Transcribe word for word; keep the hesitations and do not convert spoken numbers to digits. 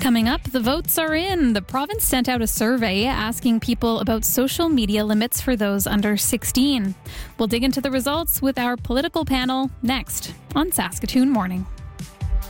Coming up, the votes are in. The province sent out a survey asking people about social media limits for those under sixteen. We'll dig into the results with our political panel next on Saskatoon Morning.